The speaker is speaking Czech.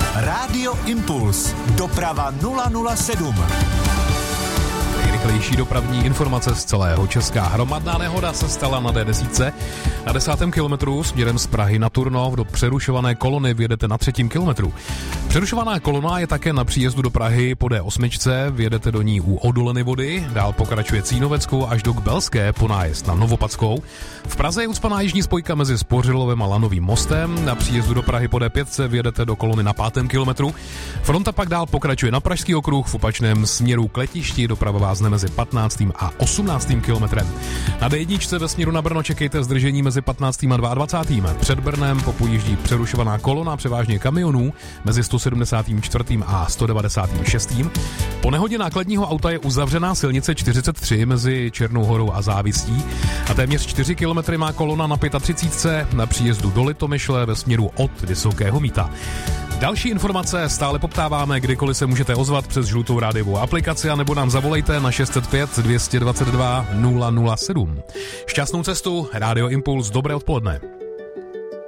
Rádio Impuls. Doprava 007. Nejrychlejší dopravní informace z celého Česka. Hromadná nehoda se stala na D10. Na 10. kilometru směrem z Prahy na Turnov do přerušované kolony vyjedete na 3. kilometru. Přerušovaná kolona je také na příjezdu do Prahy po D8, vyjedete do ní u Odoleny Vody, dál pokračuje Cínoveckou až do Kbelské po nájezd na Novopadskou. V Praze je ucpaná jižní spojka mezi Spořilovem a Lanovým mostem, na příjezdu do Prahy po D5 vyjedete do kolony na 5. kilometru. Fronta pak dál pokračuje na Pražský okruh v opačném směru k letišti, doprava vázne mezi 15. a 18. kilometrem. Na D1 ve směru na Brno čekejte zdržení mezi 15. a 22. Před Brnem popojíždí přerušovaná kolona převážně kamionů mezi 174. a 196. Po nehodě nákladního auta je uzavřená silnice 43 mezi Černou Horou a Závislí a téměř 4 kilometry má kolona na 35. na příjezdu do Litomyšle ve směru od Vysokého Mýta. Další informace stále poptáváme, kdykoliv se můžete ozvat přes žlutou rádiovou aplikaci a nebo nám zavolejte na 605 222 007. Šťastnou cestu, Rádio Impuls, dobré odpoledne.